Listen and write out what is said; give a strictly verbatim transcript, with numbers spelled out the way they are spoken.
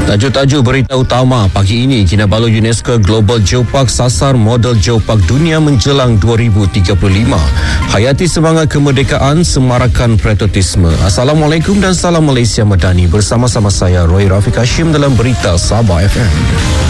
Tajuk-tajuk berita utama pagi ini. Kinabalu UNESCO Global Geopark sasar model geopark dunia menjelang dua ribu tiga puluh lima. Hayati semangat kemerdekaan, semarakan patriotisme. Assalamualaikum dan salam Malaysia Madani. Bersama-sama saya Roy Rafiq Hashim dalam Berita Sabah F M.